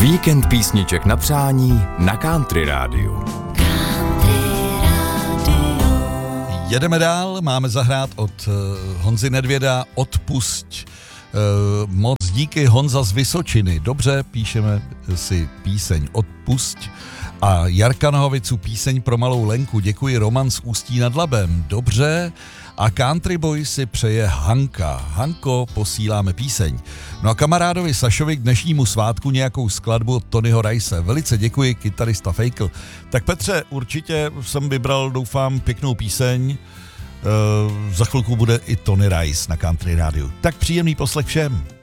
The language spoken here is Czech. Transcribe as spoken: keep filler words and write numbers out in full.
Víkend písniček na přání na Country Rádiu. Jedeme dál, máme zahrát od uh, Honzy Nedvěda Odpusť. Uh, moc díky, Honza z Vysočiny. Dobře, píšeme si píseň Odpusť. A Jarka Nohovicu píseň pro malou Lenku. Děkuji, Roman z Ústí nad Labem. Dobře. A Country Boy si přeje Hanka. Hanko, posíláme píseň. No a kamarádovi Sašovi k dnešnímu svátku nějakou skladbu od Tonyho Rice. Velice děkuji, kytarista Fejkl. Tak Petře, určitě jsem vybral, doufám, pěknou píseň. E, za chvilku bude i Tony Rice na Country Rádiu. Tak příjemný poslech všem.